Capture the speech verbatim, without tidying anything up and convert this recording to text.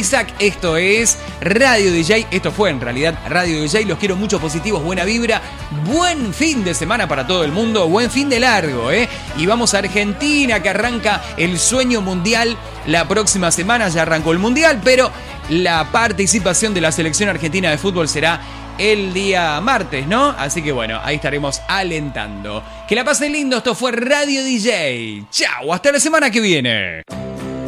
Isaac, esto es Radio D J, esto fue en realidad Radio D J, los quiero mucho, positivos, buena vibra, buen fin de semana para todo el mundo, buen fin de largo, ¿eh? Y vamos a Argentina, que arranca el sueño mundial la próxima semana, ya arrancó el mundial, pero la participación de la selección argentina de fútbol será el día martes, ¿no? Así que bueno, ahí estaremos alentando. Que la pasen lindo, esto fue Radio D J. Chau, hasta la semana que viene.